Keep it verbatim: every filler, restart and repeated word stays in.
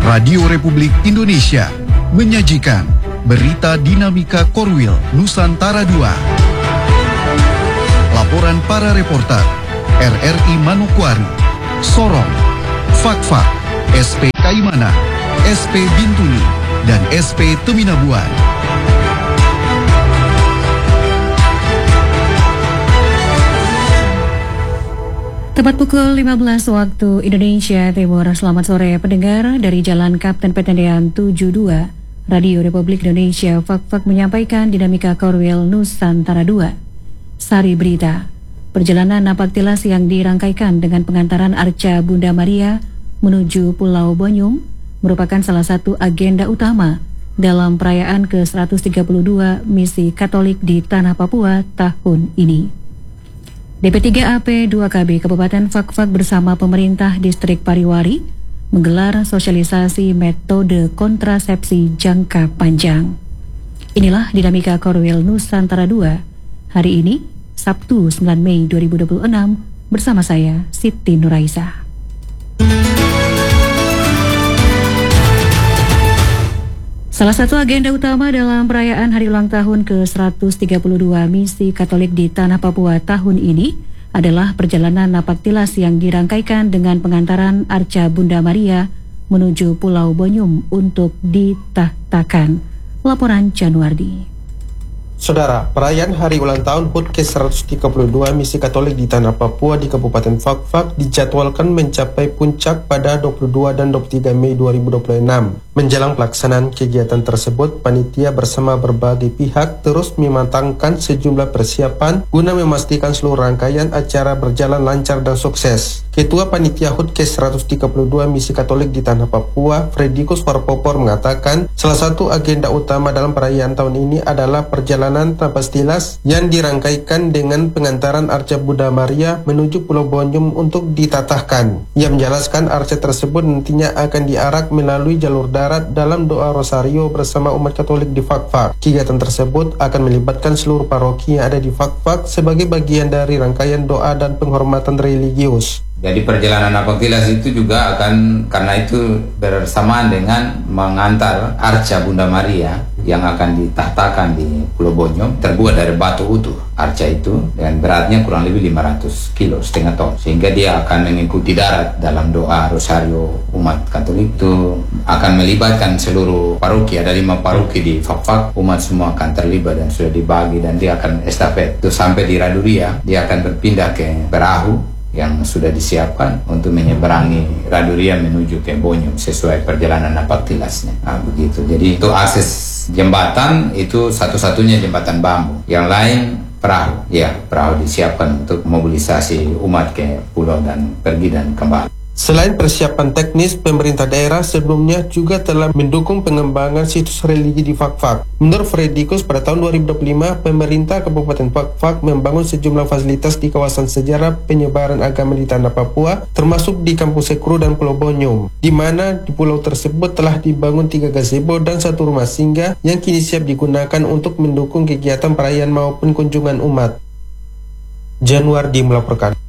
Radio Republik Indonesia menyajikan berita dinamika Korwil Nusantara dua. Laporan para reporter R R I Manokwari, Sorong, Fakfak, S P Kaimana, S P Bintuni, dan S P Teminabuan. Tepat pukul lima belas waktu Indonesia Timur. Selamat sore pendengar dari Jalan Kapten Petendean tujuh puluh dua. Radio Republik Indonesia Fakfak menyampaikan dinamika Korwil Nusantara dua. Sari berita. Perjalanan napaktilas yang dirangkaikan dengan pengantaran Arca Bunda Maria menuju Pulau Bonyum merupakan salah satu agenda utama dalam perayaan ke seratus tiga puluh dua Misi Katolik di Tanah Papua tahun ini. D P tiga A P dua K B Kabupaten Fakfak bersama pemerintah Distrik Pariwari menggelar sosialisasi metode kontrasepsi jangka panjang. Inilah dinamika Korwil Nusantara dua hari ini, Sabtu sembilan Mei dua ribu dua puluh enam, bersama saya Siti Nuraisa. Salah satu agenda utama dalam perayaan hari ulang tahun ke seratus tiga puluh dua Misi Katolik di Tanah Papua tahun ini adalah perjalanan napaktilas yang dirangkaikan dengan pengantaran Arca Bunda Maria menuju Pulau Bonyum untuk ditahtakan. Laporan Januardi. Saudara, perayaan hari ulang tahun H U T ke seratus tiga puluh dua Misi Katolik di Tanah Papua di Kabupaten Fakfak dijadwalkan mencapai puncak pada dua puluh dua dan dua puluh tiga Mei dua ribu dua puluh enam. Menjelang pelaksanaan kegiatan tersebut, panitia bersama berbagai pihak terus mematangkan sejumlah persiapan guna memastikan seluruh rangkaian acara berjalan lancar dan sukses. Ketua Panitia H U T ke seratus tiga puluh dua Misi Katolik di Tanah Papua, Fredikus Warpopor, mengatakan salah satu agenda utama dalam perayaan tahun ini adalah perjalanan Napastilas yang dirangkaikan dengan pengantaran Arca Bunda Maria menuju Pulau Bonyum untuk ditatahkan. Ia menjelaskan arca tersebut nantinya akan diarak melalui jalur darat dalam doa rosario bersama umat Katolik di Fakfak. Kegiatan tersebut akan melibatkan seluruh paroki yang ada di Fakfak sebagai bagian dari rangkaian doa dan penghormatan religius. Jadi perjalanan napaktilas itu juga akan, karena itu bersamaan dengan mengantar Arca Bunda Maria yang akan ditahtakan di Pulau Bonyum, terbuat dari batu utuh. Arca itu dan beratnya kurang lebih lima ratus kilo, setengah ton, sehingga dia akan mengikuti darat dalam doa rosario umat Katolik. Itu akan melibatkan seluruh paroki, ada lima paroki di Fakfak, umat semua akan terlibat dan sudah dibagi, dan dia akan estafet itu sampai di Raduria. Dia akan berpindah ke perahu yang sudah disiapkan untuk menyeberangi Raduria menuju ke Bonyum sesuai perjalanan napaktilasnya. Nah, begitu. Jadi itu akses jembatan itu satu-satunya jembatan bambu. Yang lain perahu. Ya, perahu disiapkan untuk mobilisasi umat ke pulau dan pergi dan kembali. Selain persiapan teknis, pemerintah daerah sebelumnya juga telah mendukung pengembangan situs religi di Fakfak. Menurut Fredikus, pada tahun dua ribu dua puluh lima, pemerintah Kabupaten Fakfak membangun sejumlah fasilitas di kawasan sejarah penyebaran agama di Tanah Papua, termasuk di Kampung Sekru dan Pulau Bonyum, di mana di pulau tersebut telah dibangun tiga gazebo dan satu rumah singgah yang kini siap digunakan untuk mendukung kegiatan perayaan maupun kunjungan umat. Januardi melaporkan.